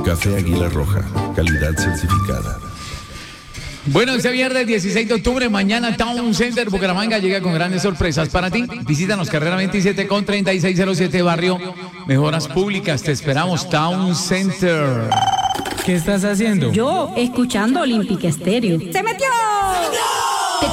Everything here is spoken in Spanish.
Café Águila Roja, calidad certificada. Bueno, este viernes 16 de octubre, mañana Town Center Bucaramanga llega con grandes sorpresas para ti. Visítanos, carrera 27 con 3607, barrio Mejoras Públicas. Te esperamos, Town Center. ¿Qué estás haciendo? Yo, escuchando Olímpica Estéreo. ¡Se metió!